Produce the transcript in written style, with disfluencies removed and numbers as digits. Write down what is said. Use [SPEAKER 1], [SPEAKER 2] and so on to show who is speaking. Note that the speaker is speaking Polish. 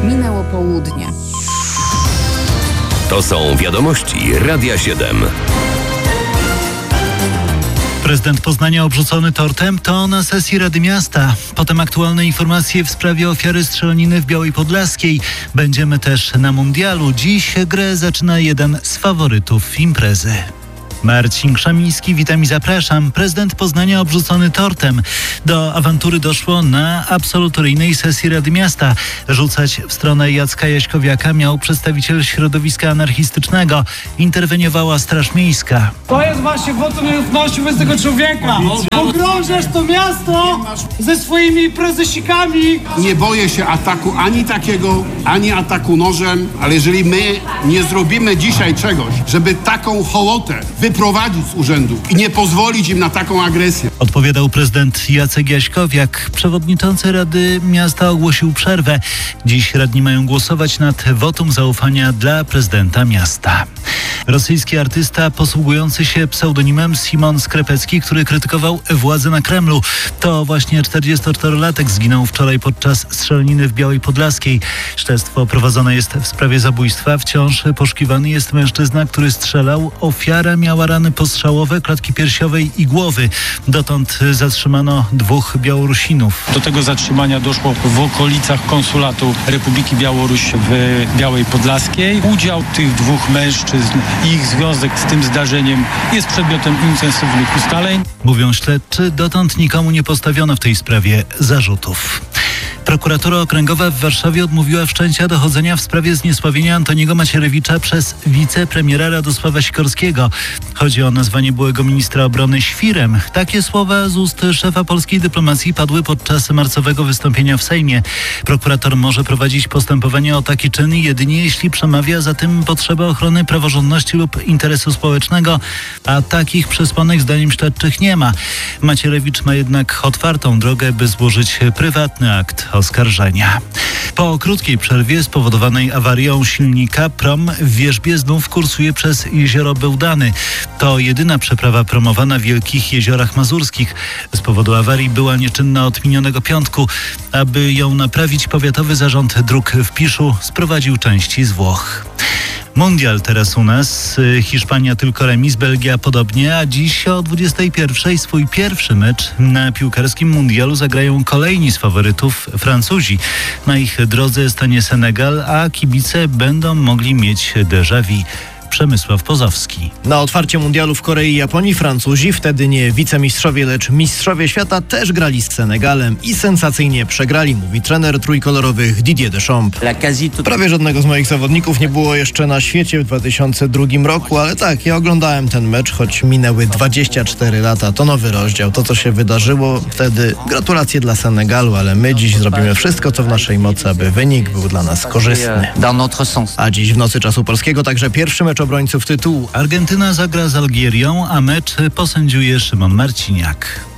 [SPEAKER 1] Minęło południe.
[SPEAKER 2] To są wiadomości Radia 7.
[SPEAKER 3] Prezydent Poznania obrzucony tortem to na sesji Rady Miasta. Potem aktualne informacje w sprawie ofiary strzelaniny w Białej Podlaskiej. Będziemy też na mundialu. Dziś grę zaczyna jeden z faworytów imprezy. Marcin Krzemiński, witam i zapraszam. Prezydent Poznania obrzucony tortem. Do awantury doszło na absolutoryjnej sesji Rady Miasta. Rzucać w stronę Jacka Jaśkowiaka miał przedstawiciel środowiska anarchistycznego. Interweniowała Straż Miejska.
[SPEAKER 4] To jest właśnie wotum nieufności wobec tego człowieka. Pogrążasz to miasto ze swoimi prezesikami.
[SPEAKER 5] Nie boję się ataku ani takiego, ani ataku nożem, ale jeżeli my nie zrobimy dzisiaj czegoś, żeby taką hołotę wyprowadzić z urzędu i nie pozwolić im na taką agresję.
[SPEAKER 3] Odpowiadał prezydent Jacek Jaśkowiak. Przewodniczący Rady Miasta ogłosił przerwę. Dziś radni mają głosować nad wotum zaufania dla prezydenta miasta. Rosyjski artysta posługujący się pseudonimem Simon Skrepecki, który krytykował władzę na Kremlu. To właśnie 44-latek zginął wczoraj podczas strzelaniny w Białej Podlaskiej. Śledztwo prowadzone jest w sprawie zabójstwa. Wciąż poszukiwany jest mężczyzna, który strzelał. Ofiara miała rany postrzałowe, klatki piersiowej i głowy. Dotąd zatrzymano 2 Białorusinów.
[SPEAKER 6] Do tego zatrzymania doszło w okolicach konsulatu Republiki Białoruś w Białej Podlaskiej. Udział tych 2 mężczyzn i ich związek z tym zdarzeniem jest przedmiotem intensywnych ustaleń.
[SPEAKER 3] Mówią śledczy, dotąd nikomu nie postawiono w tej sprawie zarzutów. Prokuratura Okręgowa w Warszawie odmówiła wszczęcia dochodzenia w sprawie zniesławienia Antoniego Macierewicza przez wicepremiera Radosława Sikorskiego. Chodzi o nazwanie byłego ministra obrony świrem. Takie słowa z ust szefa polskiej dyplomacji padły podczas marcowego wystąpienia w Sejmie. Prokurator może prowadzić postępowanie o taki czyn jedynie jeśli przemawia za tym potrzeba ochrony praworządności lub interesu społecznego, a takich przesłanek zdaniem śledczych nie ma. Macierewicz ma jednak otwartą drogę, by złożyć prywatny akt oskarżenia. Po krótkiej przerwie spowodowanej awarią silnika prom w Wierzbie znów kursuje przez jezioro Bełdany. To jedyna przeprawa promowana w Wielkich Jeziorach Mazurskich. Z powodu awarii była nieczynna od minionego piątku. Aby ją naprawić, Powiatowy Zarząd Dróg w Piszu sprowadził części z Włoch. Mundial teraz u nas. Hiszpania tylko remis, Belgia podobnie, a dziś o 21:00 swój pierwszy mecz na piłkarskim mundialu zagrają kolejni z faworytów, Francuzi. Na ich drodze stanie Senegal, a kibice będą mogli mieć déjà vu. Przemysław Pozowski.
[SPEAKER 7] Na otwarcie mundialu w Korei i Japonii Francuzi, wtedy nie wicemistrzowie, lecz mistrzowie świata, też grali z Senegalem i sensacyjnie przegrali, mówi trener trójkolorowych Didier Deschamps. Prawie żadnego z moich zawodników nie było jeszcze na świecie w 2002 roku, ale tak, ja oglądałem ten mecz, choć minęły 24 lata. To nowy rozdział, to co się wydarzyło wtedy. Gratulacje dla Senegalu, ale my dziś zrobimy wszystko, co w naszej mocy, aby wynik był dla nas korzystny. A dziś w nocy czasu polskiego także pierwszy mecz obrońców tytułu.
[SPEAKER 3] Argentyna zagra z Algierią, a mecz posędziuje Szymon Marciniak.